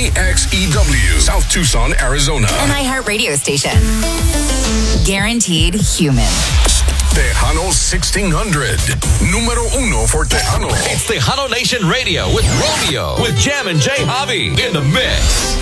KXEW, South Tucson, Arizona. An iHeart radio station. Guaranteed human. Tejano 1600. Número uno for Tejano. It's Tejano Nation Radio with Romeo, with Jam and Jay Hobby in the mix.